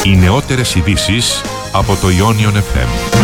Οι νεότερες ειδήσεις από το Ionion FM.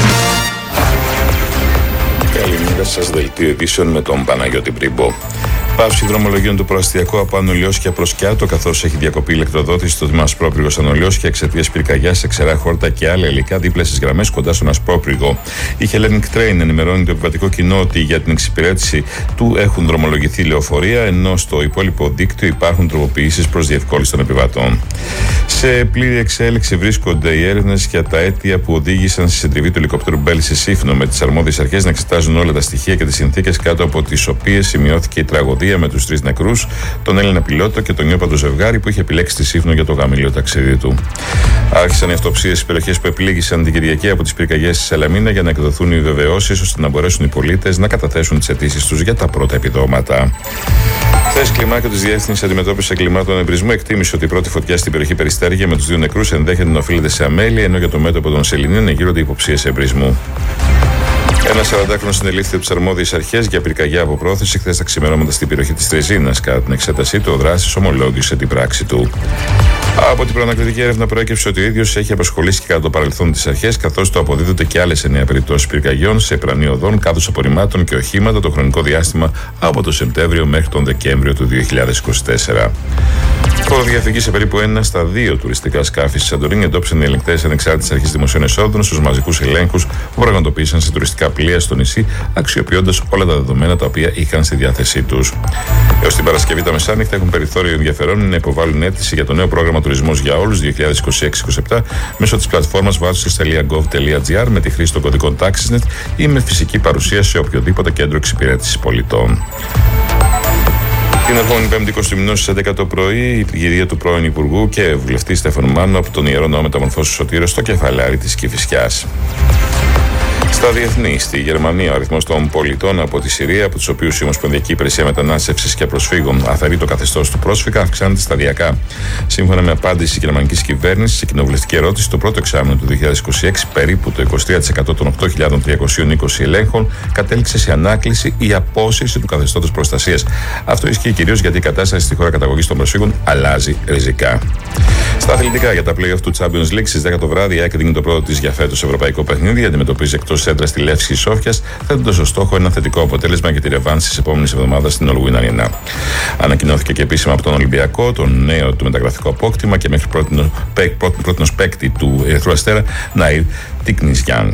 Καλημέρα σας, δελτίο ειδήσεων με τον Παναγιώτη Πρίμπο. Πάυση δρομολογίων του προαστιακού από Άνω Λιώσια προς Κιάτο, καθώς έχει διακοπεί η ηλεκτροδότηση στο τμήμα Ασπρόπρυγος Άνω Λιώσια εξαιτίας πυρκαγιάς σε ξερά χόρτα και άλλα υλικά δίπλα στις γραμμές κοντά στον Ασπρόπρυγο. Η Hellenic Train ενημερώνει το επιβατικό κοινό ότι για την εξυπηρέτηση του έχουν δρομολογηθεί λεωφορεία, ενώ στο υπόλοιπο δίκτυο υπάρχουν τροποποιήσεις προς διευκόλυνση των επιβατών. Σε πλήρη εξέλιξη βρίσκονται οι έρευνες για τα αίτια που οδήγησαν στη συντριβή του ελικόπτερου Μπέλ σε Σύφνο, με τις αρμόδιες αρχές να εξετάζουν όλα τα στοιχεία και τις συνθήκες κάτω από τις οποίες σημειώθηκε η τραγωδία με τους 3 νεκρούς, τον Έλληνα πιλότο και τον νιώπαντο ζευγάρι που είχε επιλέξει τη Σύφνο για το γαμήλιο ταξίδι του. Άρχισαν οι αυτοψίες στις περιοχές που επλήγησαν την Κυριακή από τις πυρκαγιές στη Σαλαμίνα για να εκδοθούν οι βεβαιώσεις ώστε να μπορέσουν οι πολίτες να καταθέσουν τις αιτήσεις τους για τα πρώτα επιδόματα. Χθες, κλιμάκιο της Διεύθυνσης Αντιμετώπισης Εγκλημάτων Εμπρισμού εκτίμησε ότι η πρώτη φωτιά στην περιοχή Περιστέρια με τους 2 νεκρούς ενδέχεται να οφείλεται σε αμέλεια, ενώ για το μέτωπο των Σεληνίων εγείρονται υποψίες εμπρισμού. Ένα 40χρονο συνελήφθη από τις αρμόδιες αρχές για πυρκαγιά από πρόθεση χθες τα ξημερώματα στην περιοχή της Τρεζίνας. Κατά την εξέτασή του, ο δράστης ομολόγησε την πράξη του. Από την προανακριτική έρευνα προέκυψε ότι ο ίδιος έχει απασχολήσει και κατά το παρελθόν τις αρχές, καθώς του αποδίδονται και άλλες 9 περιπτώσεις πυρκαγιών σε πρανή οδών, κάδους απορριμμάτων και οχήματα το χρονικό διάστημα από τον Σεπτέμβριο μέχρι τον Δεκέμβριο του 2024. Φοροδιαφυγή σε περίπου 1 στα 2 τουριστικά σκάφη στη Σαντορίνη εντόπισαν οι ελεγκτές ανεξάρτητης αρχής δημοσίων εσόδων στους μαζικούς ελέγχους που πραγματοποίησαν σε τουριστικά πλοία στο νησί, αξιοποιώντας όλα τα δεδομένα τα οποία είχαν στη διάθεσή τους. Έως την Παρασκευή τα μεσάνυχτα έχουν περιθώριο ενδιαφερόμενοι να υποβάλουν αίτηση για το νέο πρόγραμμα Τουρισμός για Όλους 2026-27 μέσω της πλατφόρμας vouchers.gov.gr με τη χρήση των κωδικών TaxisNet ή με φυσική παρουσία σε οποιοδήποτε κέντρο εξυπηρέτησης πολιτών. Την ερχόμενη Πέμπτη 20 του μηνός στις 11 το πρωί, η πηγηρία του πρώην Υπουργού και βουλευτή Στέφανου Μάνου από τον Ιερό Ναό Μεταμορφώσεως Σωτήρου στο κεφαλάρι της Κηφισιάς. Στα διεθνή, στη Γερμανία, ο αριθμός των πολιτών από τη Συρία, από τους οποίους η Ομοσπονδιακή Υπηρεσία Μετανάστευσης και Προσφύγων αφαιρεί το καθεστώς του πρόσφυγα, αυξάνεται σταδιακά. Σύμφωνα με απάντηση της γερμανικής κυβέρνησης σε κοινοβουλευτική ερώτηση, το πρώτο εξάμηνο του 2026, περίπου το 23% των 8.320 ελέγχων κατέληξε σε ανάκληση ή απόσυρση του καθεστώτος προστασίας. Αυτό ισχύει κυρίως γιατί η κατάσταση στη χώρα καταγωγής των προσφύγων αλλάζει ριζικά. Στα αθλητικά, για τα play-off του Champions League στις 10 το βράδυ, η ΑΕΚ δίνει το πρώτο της για φέτος ευρωπαϊκό παιχνίδι, αντιμετωπίζει εκτός έδρα στη Λεύσκη Σόφιας, θέτοντας ως στόχο ένα θετικό αποτέλεσμα για τη ρεβάνση της επόμενης εβδομάδας στην All Win Arena. Ανακοινώθηκε και επίσημα από τον Ολυμπιακό το νέο του μεταγραφικό απόκτημα και μέχρι πρότινος παίκτη του Ερυθρού Αστέρα, Ναΐρ Τικνιζιάν.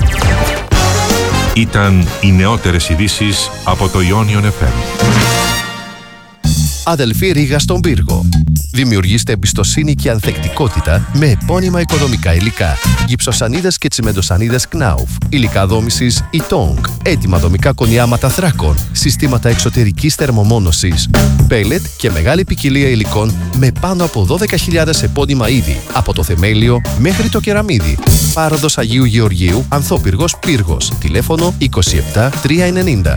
Ήταν οι νεότερες ειδήσεις από το Ionion FM. Αδελφή Ρήγα στον πύργο. Δημιουργήστε εμπιστοσύνη και ανθεκτικότητα με επώνυμα οικοδομικά υλικά. Γυψοσανίδες και τσιμεντοσανίδες Knauf. Υλικά δόμησης Itong. Έτοιμα δομικά κονιάματα θράκων. Συστήματα εξωτερικής θερμομόνωσης. Πέλετ και μεγάλη ποικιλία υλικών με πάνω από 12.000 επώνυμα είδη. Από το θεμέλιο μέχρι το κεραμίδι. Πάροδος Αγίου Γεωργίου, Ανθόπυργος Πύργος. Τηλέφωνο 27 390.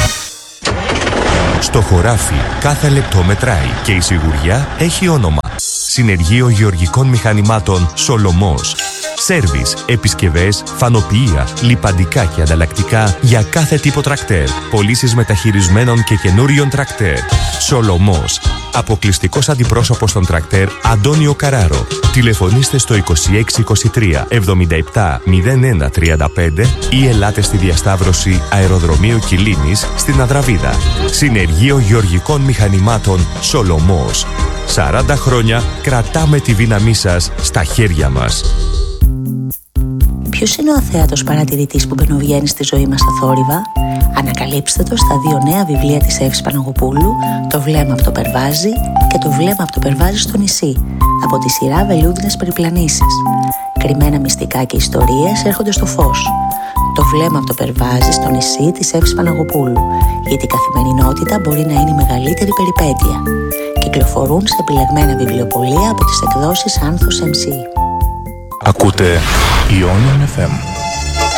Στο χωράφι κάθε λεπτό μετράει και η σιγουριά έχει όνομα. Συνεργείο Γεωργικών Μηχανημάτων Σολομός. Σέρβις, επισκευές, φανοποιεία, λιπαντικά και ανταλλακτικά για κάθε τύπο τρακτέρ. Πωλήσεις μεταχειρισμένων και καινούριων τρακτέρ. Σολομός. Αποκλειστικός αντιπρόσωπος των τρακτέρ Αντώνιο Καράρο. Τηλεφωνήστε στο 2623 77 01 35 ή ελάτε στη διασταύρωση Αεροδρομίου Κιλίνης στην Αδραβίδα. Συνεργείο Γεωργικών Μηχανημάτων Σολομός. 40 χρόνια κρατάμε τη δύναμή σας στα χέρια μας. Ποιος είναι ο αθέατος παρατηρητής που μπαινοβγαίνει στη ζωή μας στα θόρυβα? Ανακαλύψτε το στα 2 νέα βιβλία της Εύης Παναγοπούλου, «Το βλέμμα από το Περβάζι» και «Το βλέμμα από το Περβάζι στο νησί», από τη σειρά Βελούδινες Περιπλανήσεις. Κρυμμένα μυστικά και ιστορίες έρχονται στο φως. «Το βλέμμα από το Περβάζι στο νησί» της Εύης Παναγοπούλου, γιατί η καθημερινότητα μπορεί να είναι η μεγαλύτερη περιπέτεια. Κυκλοφορούν σε επιλεγμένα βιβλιοπωλεία από τις εκδόσεις Άνθος MC. Ακούτε Ionion FM.